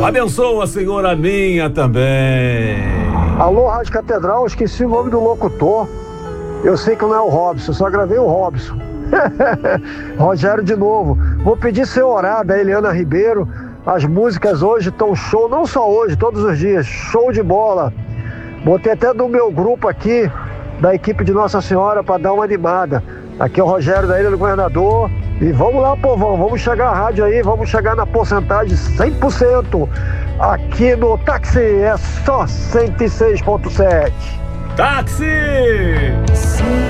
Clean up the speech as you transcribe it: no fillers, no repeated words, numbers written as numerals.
Abençoa, Senhor, a minha também. Alô, Rádio Catedral, esqueci o nome do locutor. Eu sei que não é o Robson, só gravei o Robson. Rogério de novo. Vou pedir seu horário da Eliana Ribeiro. As músicas hoje estão show, não só hoje, todos os dias. Show de bola. Botei até do meu grupo aqui, da equipe de Nossa Senhora, para dar uma animada. Aqui é o Rogério da Ilha do Governador. E vamos lá, povão, vamos chegar à rádio aí, vamos chegar na porcentagem 100%. Aqui no táxi é só 106,7. Táxi!